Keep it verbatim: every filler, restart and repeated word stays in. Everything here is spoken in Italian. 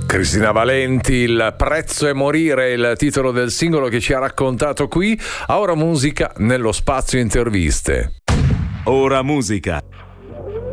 Cristina Valenti, Il prezzo è morire, il titolo del singolo che ci ha raccontato qui. Ora musica nello spazio interviste. Ora musica.